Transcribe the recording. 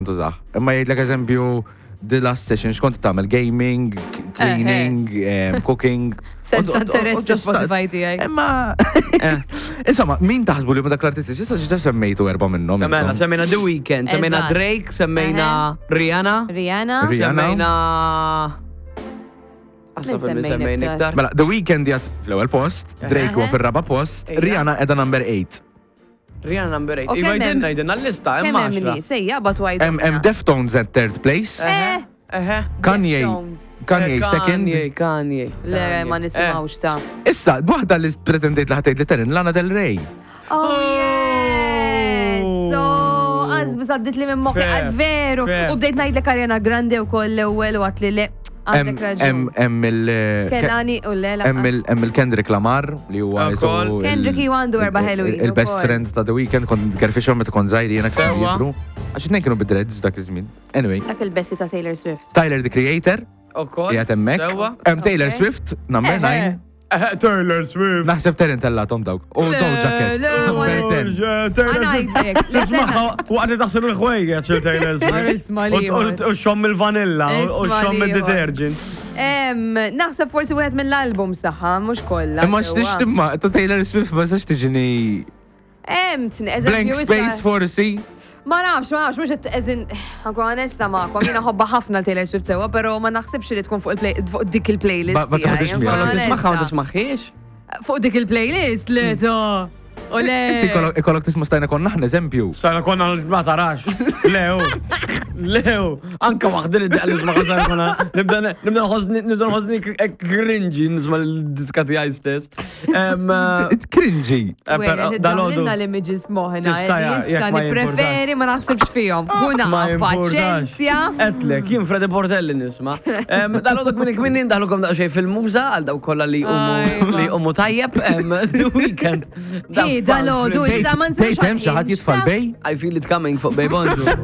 tużaħ. Imma jgħidlek eżempju the last session x'kont tagħmel gaming, cleaning, cooking. Senza interessi Spotify tiegħi. Imma insomma, min taħsbu li dak l-artisti ġista semmejtu erba' minnhom. Semmejna The Weeknd, semmejna Drake, semmejna Rihanna. Semmejna semmejna iktar. Mela, The Weeknd jgħat fl-ewwel post, Drake huwa fir-raba post, Rihanna qiegħda number 8. Rihanna number 8. Iva jdenna l-lista, imma. Sejja, but why? Hemm Deftones at third place. Kanye second. Kanye. Le, ma nisimgħux ta'. Issa, waħda li pretendejt li ħatejt li terin Lana Del Rey. Oh, yes! So, għazbis għaddit li minn moħi, veru. U bdejt ngħidlek Ariana Grande wkoll l-ewwel u għat li le. Hemm Kelani u l-lela. Hemm il-Kendrick Lamar li huwa Kendrick għandu erba' Halloween. Il-best friend ta' The Weeknd kont gerfixhom meta kont żgħir jiena kien jibru. Għax it-tnejn kienu bid-dreads dak iż-żmien. Anyway. Dak il-bessi ta' Taylor Swift. Tyler the Creator. Qiegħed hemmhekk. Hemm Taylor Swift number 9. Taylor Swift. Naħseb Terin tellatom dawk. U Doja Cat. Tismaħħa waqt li taħseb il-ħwejjeġ Taylor Swift. U xomm il-vanilla, u xomm il-detergent. Naħseb forsi wieħed mill-albums tagħha, mhux kollha. Imma x'tix timma, ta' Taylor Swift ma sax tiġini Blank Space forsi. Ma nafx, mux eżin, għanku għanessa maqom, jina ħobba ħafna Taylor Swift sewa, pero ma naħsibx li tkun fuq dik il-playlist. Ma tħodix mi. Tismaħħa u tismaħħiex? Fuq dik il-playlist, le, to. U le. Inti kollok tisma stajna konna ħna eżempju. Stajna konna ma tarax. Lew, anka waħdin id-daqli nisma stajna konna. Nibda nħozni cringy nisma l-diskati għaj stess. Cringy. Dal-għodna l-images moħna. Issa nipreferi ma naħsibx fihom. Kuna, paċenzja. Etlek, jien Fredi Portelli nisma. Dal-għodok minnin daħlukom daqxej fil-muża għal daw kolla li ummu tajjeb. The Weeknd. Dal-għodu, issa man Tejtem xaħat jitfall bej? I feel it coming for Bej Bonġu.